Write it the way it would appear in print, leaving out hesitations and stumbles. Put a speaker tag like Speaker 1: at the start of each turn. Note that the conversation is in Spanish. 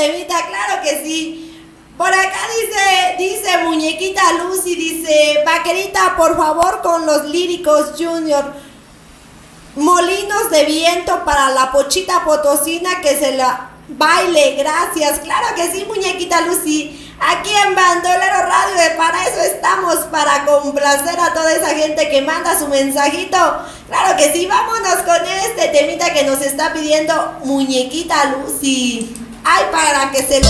Speaker 1: temita, claro que sí. Por acá dice Muñequita Lucy, dice, vaquerita, por favor, con los líricos Junior. Molinos de viento para la pochita potosina que se la baile, gracias. Claro que sí, Muñequita Lucy. Aquí en Bandolero Radio, para eso estamos, para complacer a toda esa gente que manda su mensajito. Claro que sí, vámonos con este temita que nos está pidiendo Muñequita Lucy. Ay, para que se lo